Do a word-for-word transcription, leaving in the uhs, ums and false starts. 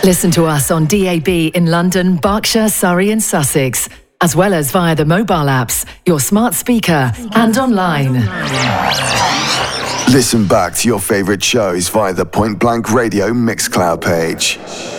Listen to us on D A B in London, Berkshire, Surrey and Sussex, as well as via the mobile apps, your smart speaker and online. Listen back to your favourite shows via the Point Blank Radio Mixcloud page.